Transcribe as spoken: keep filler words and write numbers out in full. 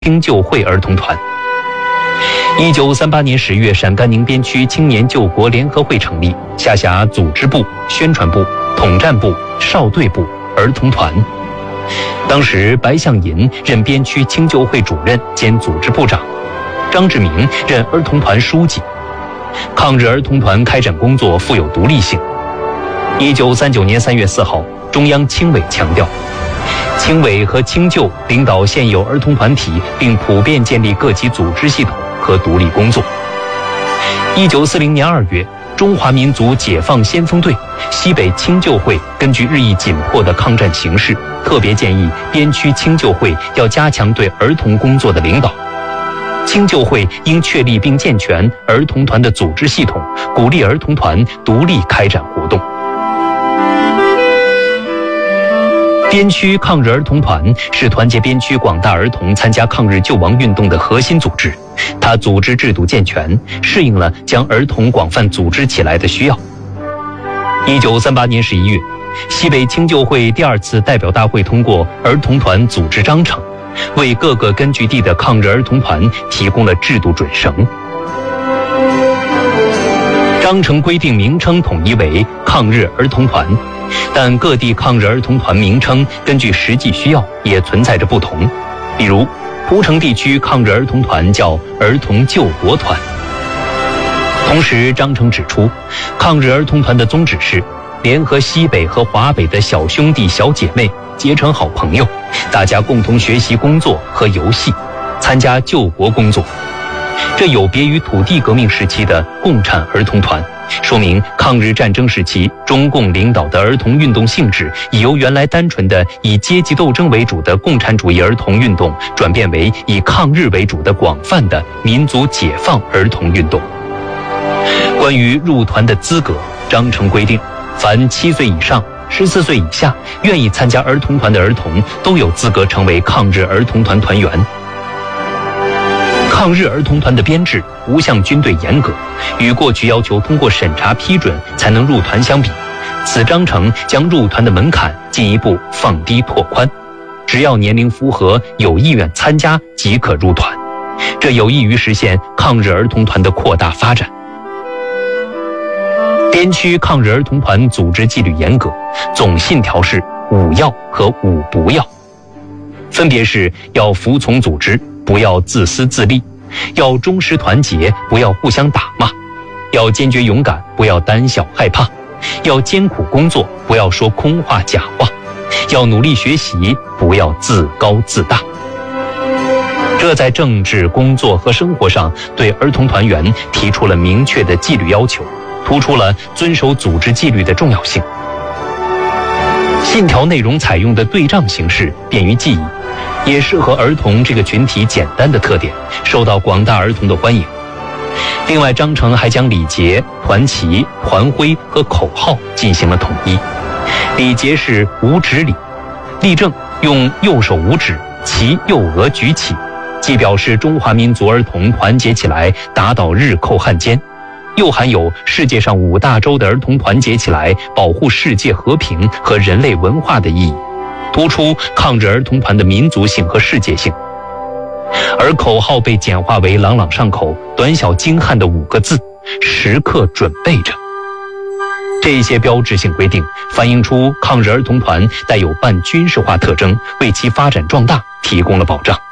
青救会儿童团。一九三八年十月，陕甘宁边区青年救国联合会成立，下辖组织部、宣传部、统战部、少队部、儿童团。当时白向银任边区青救会主任兼组织部长，张志明任儿童团书记。抗日儿童团开展工作富有独立性。一九三九年三月四号，中央青委强调，青委和青救领导现有儿童团体，并普遍建立各级组织系统和独立工作。一九四零年二月，中华民族解放先锋队西北青救会根据日益紧迫的抗战形势，特别建议边区青救会要加强对儿童工作的领导。青救会应确立并健全儿童团的组织系统，鼓励儿童团独立开展活动。边区抗日儿童团是团结边区广大儿童参加抗日救亡运动的核心组织，它组织制度健全，适应了将儿童广泛组织起来的需要。一九三八年十一月，西北青救会第二次代表大会通过儿童团组织章程，为各个根据地的抗日儿童团提供了制度准绳。章程规定名称统一为抗日儿童团，但各地抗日儿童团名称根据实际需要也存在着不同。比如蒲城地区抗日儿童团叫儿童救国团。同时章程指出，抗日儿童团的宗旨是联合西北和华北的小兄弟小姐妹结成好朋友，大家共同学习工作和游戏，参加救国工作。这有别于土地革命时期的共产儿童团，说明抗日战争时期中共领导的儿童运动性质已由原来单纯的以阶级斗争为主的共产主义儿童运动，转变为以抗日为主的广泛的民族解放儿童运动。关于入团的资格，章程规定，凡七岁以上、十四岁以下愿意参加儿童团的儿童都有资格成为抗日儿童团团员。抗日儿童团的编制不像军队严格，与过去要求通过审查批准才能入团相比，此章程将入团的门槛进一步放低拓宽，只要年龄符合，有意愿参加即可入团，这有益于实现抗日儿童团的扩大发展。边区抗日儿童团组织纪律严格，总信条是五要和五不要，分别是要服从组织，不要自私自利；要忠实团结，不要互相打骂；要坚决勇敢，不要胆小害怕；要艰苦工作，不要说空话假话；要努力学习，不要自高自大。这在政治、工作和生活上对儿童团员提出了明确的纪律要求，突出了遵守组织纪律的重要性。信条内容采用的对仗形式便于记忆，也适合儿童这个群体简单的特点，受到广大儿童的欢迎。另外，章程还将礼节、团旗、团徽和口号进行了统一。礼节是五指礼，立正用右手五指，其右额举起，既表示中华民族儿童团结起来打倒日寇汉奸，又含有世界上五大洲的儿童团结起来保护世界和平和人类文化的意义，突出抗日儿童团的民族性和世界性。而口号被简化为朗朗上口、短小精悍的五个字：时刻准备着。这些标志性规定反映出抗日儿童团带有半军事化特征，为其发展壮大提供了保障。